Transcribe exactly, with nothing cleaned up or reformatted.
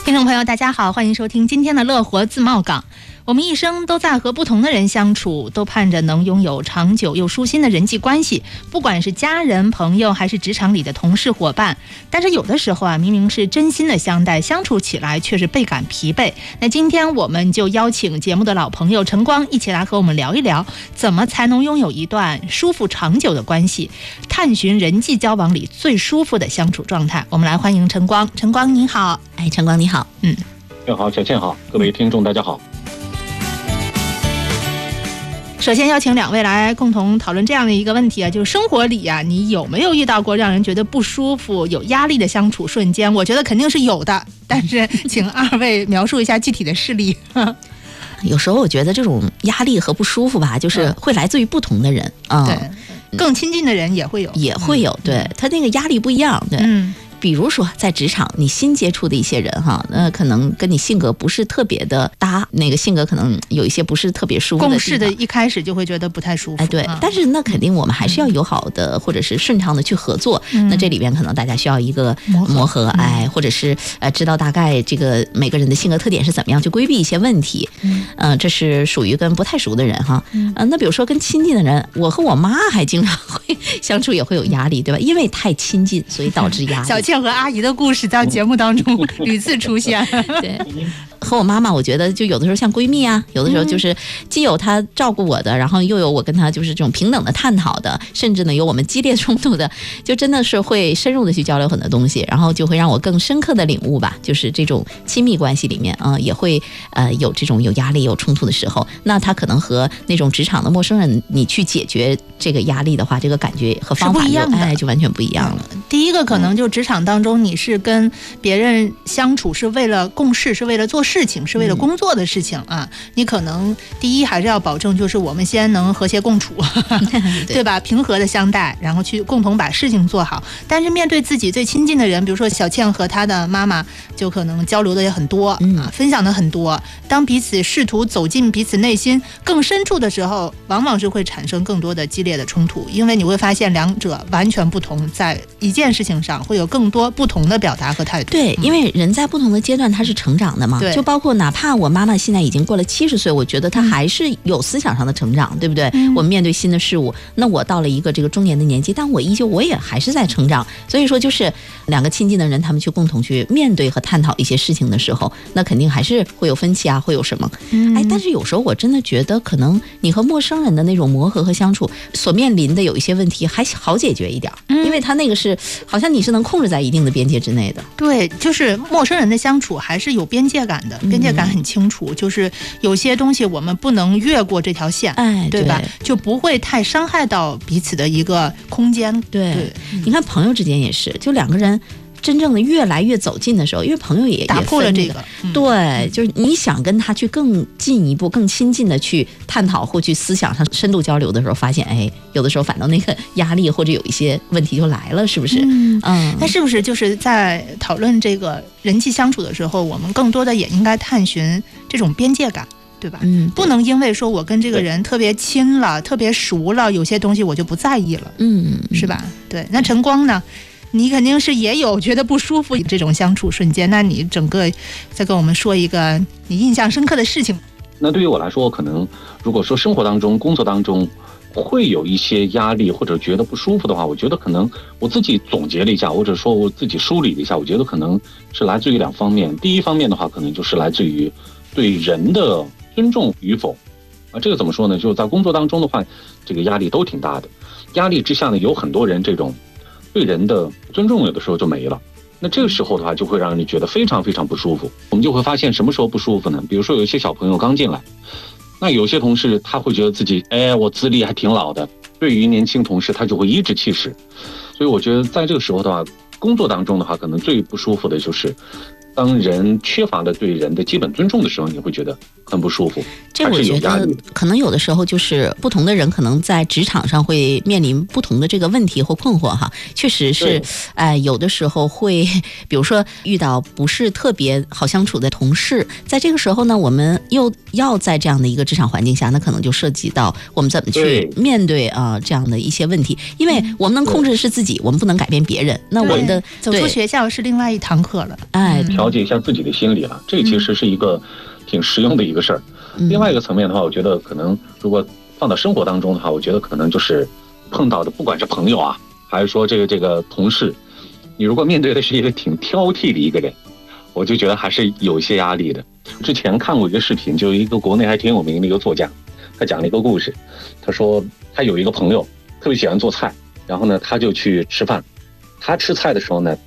听众朋友大家好，欢迎收听今天的乐活自贸港。我们一生都在和不同的人相处，都盼着能拥有长久又舒心的人际关系，不管是家人、朋友还是职场里的同事伙伴。但是有的时候啊，明明是真心的相待，相处起来却是倍感疲惫。那今天我们就邀请节目的老朋友晨光一起来和我们聊一聊，怎么才能拥有一段舒服长久的关系，探寻人际交往里最舒服的相处状态。我们来欢迎晨光。晨光你好。 哎，晨光你好。 嗯， 你好，小倩好，各位听众大家好。 首先邀请两位来共同讨论这样的一个问题啊，就是生活里啊，你有没有遇到过让人觉得不舒服、有压力的相处瞬间？我觉得肯定是有的，但是请二位描述一下具体的事例。 有时候我觉得这种压力和不舒服吧，就是会来自于不同的人啊、 嗯，对，更亲近的人也会有， 也会有，对、嗯、他那个压力不一样，对。嗯，比如说在职场你新接触的一些人哈，那可能跟你性格不是特别的搭，那个性格可能有一些不是特别舒服的地方， 共事的一开始就会觉得不太舒服。 哎，对、啊，但是那肯定我们还是要友好的、嗯、或者是顺畅的去合作、嗯、那这里边可能大家需要一个磨合，磨合哎、嗯，或者是呃知道大概这个每个人的性格特点是怎么样，去规避一些问题。嗯，呃、这是属于跟不太熟的人哈。嗯、呃，那比如说跟亲近的人，我和我妈还经常会相处，也会有压力，对吧？因为太亲近，所以导致压力。 小倩和阿姨的故事在节目当中屡次出现。 对，和我妈妈我觉得就有的时候像闺蜜啊，有的时候就是既有她照顾我的，然后又有我跟她就是这种平等的探讨的，甚至呢有我们激烈冲突的，就真的是会深入的去交流很多东西，然后就会让我更深刻的领悟吧，就是这种亲密关系里面啊、呃、也会呃有这种有压力有冲突的时候，那他可能和那种职场的陌生人你去解决这个压力的话，这个感觉和方法就哎就完全不一样了。 第一个可能就职场当中你是跟别人相处是为了共事，是为了做事情，是为了工作的事情啊，你可能第一还是要保证就是我们先能和谐共处对, 对吧，平和的相待，然后去共同把事情做好。但是面对自己最亲近的人，比如说小倩和她的妈妈就可能交流的也很多、嗯、啊，分享的很多，当彼此试图走进彼此内心更深处的时候，往往是会产生更多的激烈的冲突，因为你会发现两者完全不同，在一件事情上会有更多不同的表达和态度。 对，因为人在不同的阶段他是成长的嘛，对，就包括哪怕我妈妈现在已经过了七十岁，我觉得她还是有思想上的成长，对不对、嗯、我们面对新的事物，那我到了一个这个中年的年纪，但我依旧我也还是在成长，所以说就是两个亲近的人他们去共同去面对和探讨一些事情的时候，那肯定还是会有分歧啊，会有什么、嗯、哎，但是有时候我真的觉得可能你和陌生人的那种磨合和相处所面临的有一些问题还好解决一点、嗯、因为他那个是好像你是能控制在一定的边界之内的。 对，就是陌生人的相处还是有边界感的，边界感很清楚、嗯、就是有些东西我们不能越过这条线， 哎， 对吧？就不会太伤害到彼此的一个空间。 对, 对、嗯、你看朋友之间也是，就两个人真正的越来越走近的时候，因为朋友也打破了这个、 嗯、对，就是你想跟他去更进一步更亲近的去探讨或去思想上深度交流的时候，发现哎，有的时候反倒那个压力或者有一些问题就来了，是不是？ 嗯嗯，那是不是就是在讨论这个人际相处的时候，我们更多的也应该探寻这种边界感，对吧？嗯，不能因为说我跟这个人特别亲了特别熟了，有些东西我就不在意了，嗯，是吧？对，那晨光呢，你肯定是也有觉得不舒服这种相处瞬间，那你整个再跟我们说一个你印象深刻的事情。 那对于我来说，可能如果说生活当中工作当中会有一些压力或者觉得不舒服的话，我觉得可能我自己总结了一下，或者说我自己梳理了一下，我觉得可能是来自于两方面。第一方面的话，可能就是来自于对人的尊重与否啊，这个怎么说呢？就是在工作当中的话，这个压力都挺大的，压力之下呢，有很多人这种对人的尊重有的时候就没了，那这个时候的话就会让人觉得非常非常不舒服。我们就会发现什么时候不舒服呢？比如说有一些小朋友刚进来，那有些同事他会觉得自己哎，我资历还挺老的，对于年轻同事他就会颐指气使。所以我觉得在这个时候的话，工作当中的话，可能最不舒服的就是当人缺乏了对人的基本尊重的时候，你会觉得很不舒服。 这我觉得可能有的时候就是不同的人可能在职场上会面临不同的这个问题或困惑哈，确实是哎、呃，有的时候会比如说遇到不是特别好相处的同事，在这个时候呢，我们又要在这样的一个职场环境下，那可能就涉及到我们怎么去面对啊、呃、这样的一些问题，因为我们能控制的是自己，我们不能改变别人。那我们的走出学校是另外一堂课了。 哎， 调节一下自己的心理了，这其实是一个挺实用的一个事儿。另外一个层面的话，我觉得可能如果放到生活当中的话，我觉得可能就是碰到的，不管是朋友啊，还是说这个这个同事，你如果面对的是一个挺挑剔的一个人，我就觉得还是有一些压力的。之前看过一个视频，就一个国内还挺有名的一个作家，他讲了一个故事。他说他有一个朋友特别喜欢做菜，然后呢他就去吃饭，他吃菜的时候呢